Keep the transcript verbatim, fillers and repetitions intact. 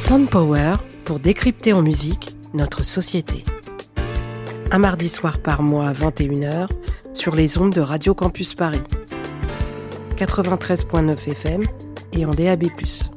Soundpower pour décrypter en musique notre société. Un mardi soir par mois à vingt et une heures sur les ondes de Radio Campus Paris. quatre-vingt-treize virgule neuf F M et en D A B plus.